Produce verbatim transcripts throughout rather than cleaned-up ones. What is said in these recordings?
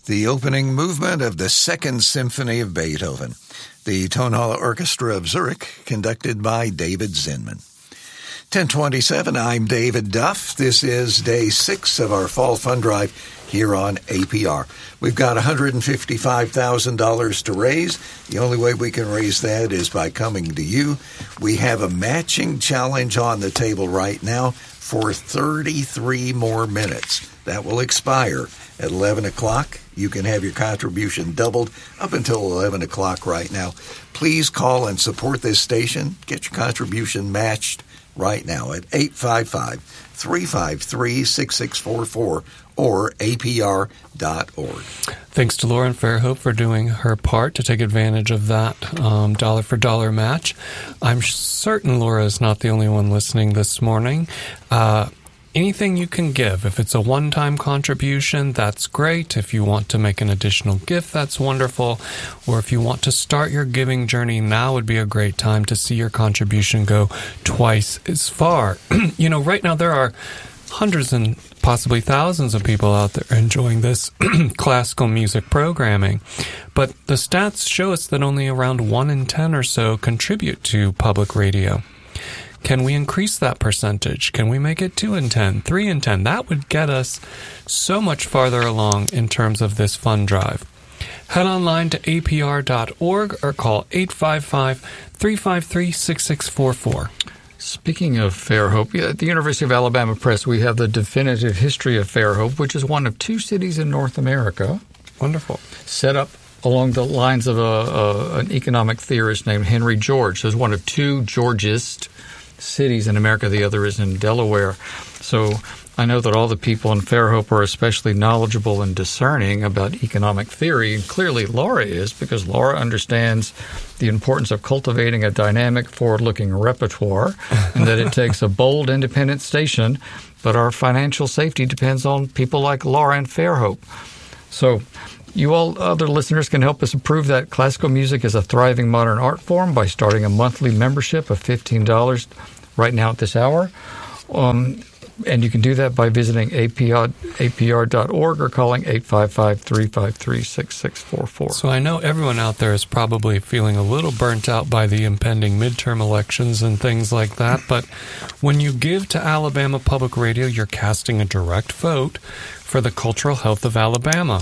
the opening movement of the Second Symphony of Beethoven, the Tonhalle Orchestra of Zurich, conducted by David Zinman. ten twenty-seven, I'm David Duff. This is day six of our Fall Fund Drive here on A P R. We've got one hundred fifty-five thousand dollars to raise. The only way we can raise that is by coming to you. We have a matching challenge on the table right now for thirty-three more minutes. That will expire at eleven o'clock. You can have your contribution doubled up until eleven o'clock right now. Please call and support this station. Get your contribution matched right now at eight five five, three five three, six six four four or A P R dot org. Thanks to Lauren Fairhope for doing her part to take advantage of that um, dollar-for-dollar match. I'm certain Laura is not the only one listening this morning. Uh, anything you can give. If it's a one-time contribution, that's great. If you want to make an additional gift, that's wonderful. Or if you want to start your giving journey, now would be a great time to see your contribution go twice as far. You know, right now there are hundreds and possibly thousands of people out there enjoying this classical music programming. But the stats show us that only around one in ten or so contribute to public radio. Can we increase that percentage? Can we make it two in ten, three in ten? That would get us so much farther along in terms of this fund drive. Head online to A P R dot org or call eight five five, three five three, six six four four. Speaking of Fairhope, at the University of Alabama Press, we have the definitive history of Fairhope, which is one of two cities in North America. Wonderful. Set up along the lines of a, a, an economic theorist named Henry George. So it's one of two Georgist cities in America. The other is in Delaware. So I know that all the people in Fairhope are especially knowledgeable and discerning about economic theory, and clearly Laura is, because Laura understands the importance of cultivating a dynamic, forward-looking repertoire, and that it takes a bold, independent station, but our financial safety depends on people like Laura and Fairhope. So you all other listeners can help us prove that classical music is a thriving modern art form by starting a monthly membership of fifteen dollars right now at this hour. Um, and you can do that by visiting A P R dot org or calling eight five five, three five three, six six four four. So I know everyone out there is probably feeling a little burnt out by the impending midterm elections and things like that, but when you give to Alabama Public Radio, you're casting a direct vote for the cultural health of Alabama.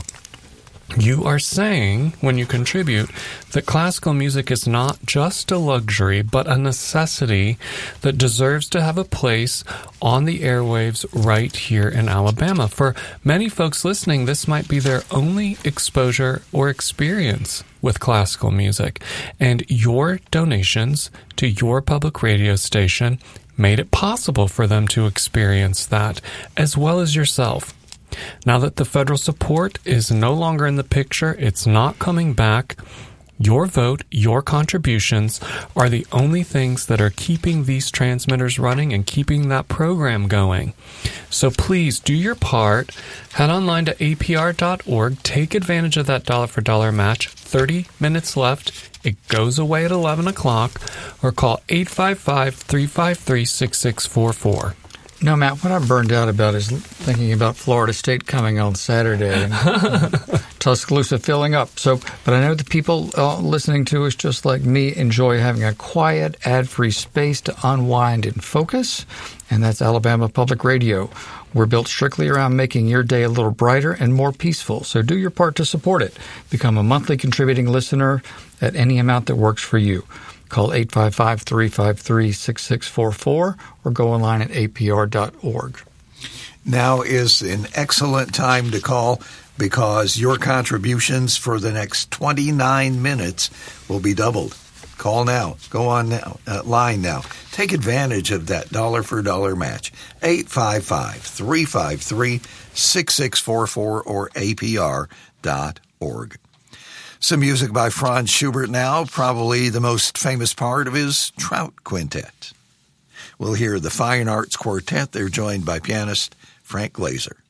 You are saying, when you contribute, that classical music is not just a luxury, but a necessity that deserves to have a place on the airwaves right here in Alabama. For many folks listening, this might be their only exposure or experience with classical music. And your donations to your public radio station made it possible for them to experience that, as well as yourself. Now that the federal support is no longer in the picture, it's not coming back, your vote, your contributions are the only things that are keeping these transmitters running and keeping that program going. So please do your part. Head online to A P R dot org. Take advantage of that dollar-for-dollar match. thirty minutes left. It goes away at eleven o'clock. Or call eight five five, three five three, six six four four. No, Matt, what I'm burned out about is thinking about Florida State coming on Saturday and Tuscaloosa filling up. So, but I know the people uh, listening to us, just like me, enjoy having a quiet, ad-free space to unwind and focus, and that's Alabama Public Radio. We're built strictly around making your day a little brighter and more peaceful, so do your part to support it. Become a monthly contributing listener at any amount that works for you. Call eight five five, three five three, six six four four or go online at A P R dot org. Now is an excellent time to call because your contributions for the next twenty-nine minutes will be doubled. Call now. Go on now. Uh, line now. Take advantage of that dollar-for-dollar match. eight five five, three five three, six six four four or A P R dot org. Some music by Franz Schubert now, probably the most famous part of his Trout Quintet. We'll hear the Fine Arts Quartet. They're joined by pianist Frank Glazer.